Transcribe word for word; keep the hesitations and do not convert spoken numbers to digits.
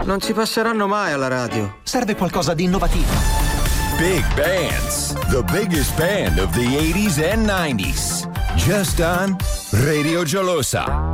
Non ci passeranno mai alla radio. Serve qualcosa di innovativo. Big Bands, the biggest band of the eighties and nineties. Just on Radio Gelosa.